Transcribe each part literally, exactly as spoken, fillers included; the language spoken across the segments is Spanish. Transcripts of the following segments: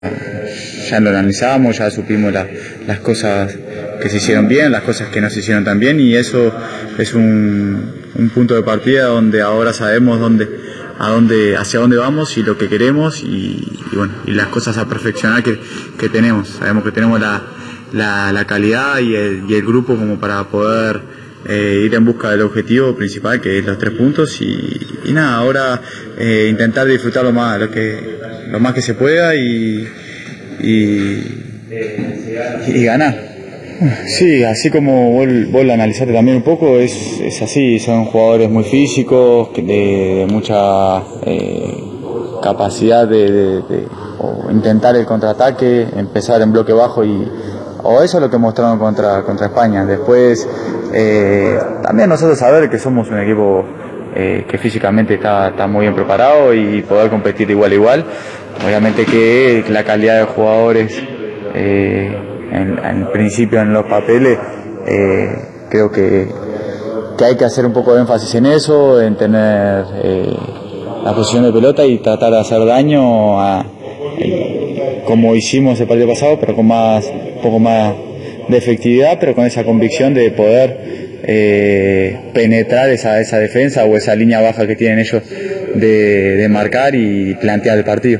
Ya lo analizamos, ya supimos la, las cosas que se hicieron bien, las cosas que no se hicieron tan bien, y eso es un, un punto de partida donde ahora sabemos dónde, a dónde, hacia dónde vamos y lo que queremos, y, y bueno, y las cosas a perfeccionar que, que tenemos. Sabemos que tenemos la, la, la calidad y el, y el grupo como para poder eh, ir en busca del objetivo principal, que es los tres puntos, y, y nada, ahora eh, intentar disfrutar lo más, lo que, lo más que se pueda y Y, y ganar. Sí, así como vos, vos lo analizaste también un poco, es, es así, son jugadores muy físicos, de, de mucha eh, capacidad de, de, de o intentar el contraataque, empezar en bloque bajo, y o eso es lo que mostraron contra, contra España. Después eh, también nosotros saber que somos un equipo eh, que físicamente está, está muy bien preparado y poder competir de igual a igual. Obviamente que la calidad de jugadores, eh, en, en principio en los papeles, eh, creo que, que hay que hacer un poco de énfasis en eso, en tener eh, la posición de pelota y tratar de hacer daño a, eh, como hicimos el partido pasado, pero con más, un poco más de efectividad, pero con esa convicción de poder eh, penetrar esa, esa defensa o esa línea baja que tienen ellos de, de marcar y plantear el partido.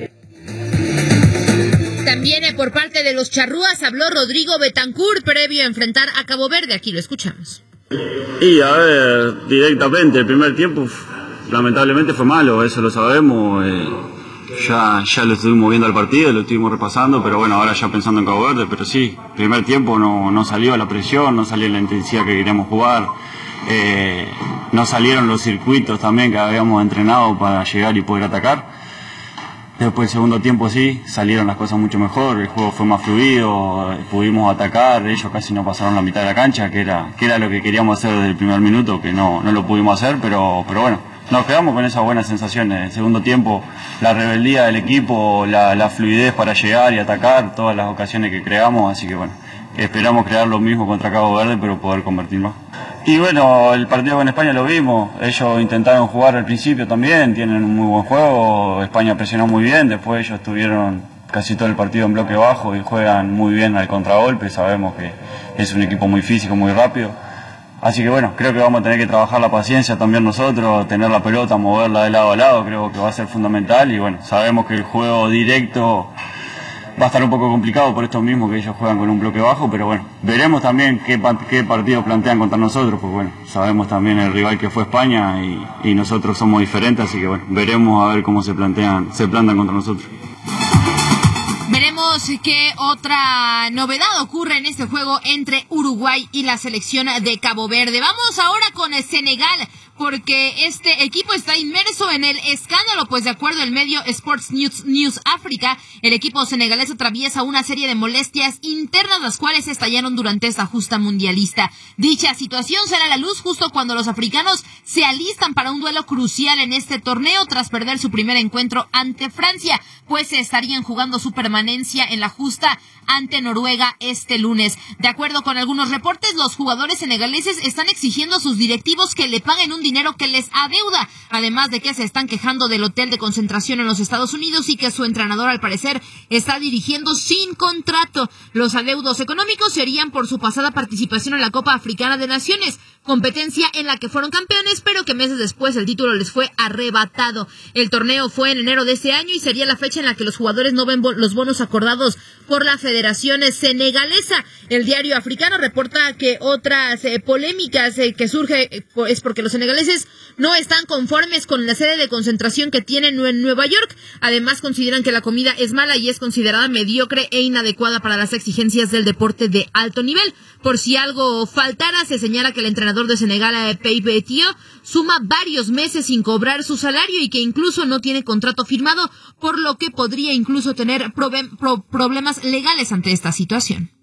También por parte de los charrúas habló Rodrigo Betancur previo a enfrentar a Cabo Verde. Aquí lo escuchamos. Y a ver, directamente, el primer tiempo lamentablemente fue malo, eso lo sabemos. Eh, ya, ya lo estuvimos viendo al partido, lo estuvimos repasando, pero bueno, ahora ya pensando en Cabo Verde, pero sí, primer tiempo no, no salió la presión, no salió la intensidad que queríamos jugar. Eh, no salieron los circuitos también que habíamos entrenado para llegar y poder atacar. Después el segundo tiempo sí, salieron las cosas mucho mejor, el juego fue más fluido, pudimos atacar, ellos casi no pasaron la mitad de la cancha, que era, que era lo que queríamos hacer desde el primer minuto, que no, no lo pudimos hacer, pero, pero bueno, nos quedamos con esas buenas sensaciones. El segundo tiempo, la rebeldía del equipo, la, la fluidez para llegar y atacar, todas las ocasiones que creamos, así que bueno, esperamos crear lo mismo contra Cabo Verde, pero poder convertirlo. Y bueno, el partido con España lo vimos, ellos intentaron jugar al principio también, tienen un muy buen juego, España presionó muy bien, después ellos estuvieron casi todo el partido en bloque bajo y juegan muy bien al contragolpe, sabemos que es un equipo muy físico, muy rápido. Así que bueno, creo que vamos a tener que trabajar la paciencia también nosotros, tener la pelota, moverla de lado a lado, creo que va a ser fundamental, y bueno, sabemos que el juego directo va a estar un poco complicado por esto mismo que ellos juegan con un bloque bajo, pero bueno, veremos también qué, qué partido plantean contra nosotros, porque bueno, sabemos también el rival que fue España y, y nosotros somos diferentes, así que bueno, veremos a ver cómo se plantean, se plantan contra nosotros. Veremos qué otra novedad ocurre en este juego entre Uruguay y la selección de Cabo Verde. Vamos ahora con el Senegal, porque este equipo está inmerso en el escándalo, pues de acuerdo al medio Sports News, News Africa, el equipo senegalés atraviesa una serie de molestias internas, las cuales estallaron durante esta justa mundialista. Dicha situación sale a la luz justo cuando los africanos se alistan para un duelo crucial en este torneo, tras perder su primer encuentro ante Francia, pues se estarían jugando su permanencia en la justa ante Noruega este lunes. De acuerdo con algunos reportes, los jugadores senegaleses están exigiendo a sus directivos que le paguen un dinero que les adeuda, además de que se están quejando del hotel de concentración en los Estados Unidos y que su entrenador al parecer está dirigiendo sin contrato. Los adeudos económicos serían por su pasada participación en la Copa Africana de Naciones, competencia en la que fueron campeones, pero que meses después el título les fue arrebatado. El torneo fue en enero de este año y sería la fecha en la que los jugadores no ven bo- los bonos acordados por la Federación Senegalesa. El diario africano reporta que otras eh, polémicas eh, que surge eh, es porque los senegaleses no están conformes con la sede de concentración que tienen en Nueva York. Además, consideran que la comida es mala y es considerada mediocre e inadecuada para las exigencias del deporte de alto nivel. Por si algo faltara, se señala que el entrenador de Senegal, Pape Thiaw, suma varios meses sin cobrar su salario y que incluso no tiene contrato firmado, por lo que podría incluso tener probe- pro- problemas legales ante esta situación.